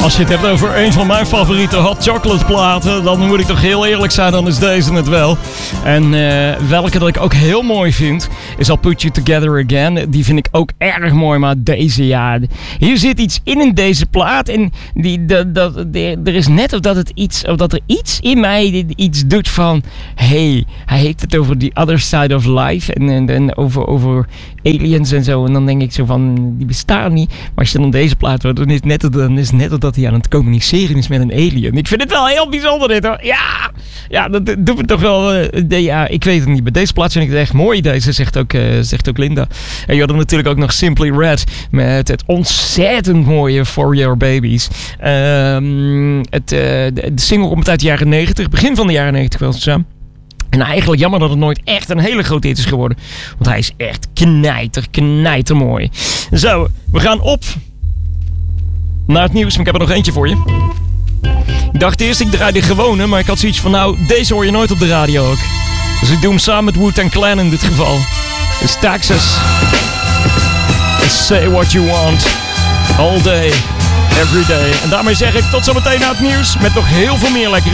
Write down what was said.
Als je het hebt over een van mijn favoriete hot chocolate platen, dan moet ik toch heel eerlijk zijn, dan is deze het wel. En welke dat ik ook heel mooi vind, is I'll Put You Together Again. Die vind ik ook erg mooi, maar deze, ja, hier zit iets in deze plaat. En er is net of dat er iets in mij iets doet van, hey, hij heeft het over the other side of life en over aliens en zo. En dan denk ik zo van, die bestaan niet. Maar als je dan deze plaat hoort, dan is het net dat hij aan het communiceren is met een alien. Ik vind het wel heel bijzonder dit hoor. Ja, dat doet me toch wel. Ja, ik weet het niet. Bij deze plaat vind ik het echt mooi. Deze zegt ook Linda. En je had er natuurlijk ook nog Simply Red met het ontzettend mooie For Your Babies. De single komt uit de jaren 90, begin van de jaren 90 wel zo. En eigenlijk jammer dat het nooit echt een hele grote hit is geworden. Want hij is echt knijter mooi. Zo, we gaan op naar het nieuws. Maar ik heb er nog eentje voor je. Ik dacht eerst, ik draai de gewone. Maar ik had zoiets van, nou, deze hoor je nooit op de radio ook. Dus ik doe hem samen met Wu-Tang Clan in dit geval. Dus Texas. Say what you want. All day. Every day. En daarmee zeg ik tot zometeen na het nieuws. Met nog heel veel meer lekkere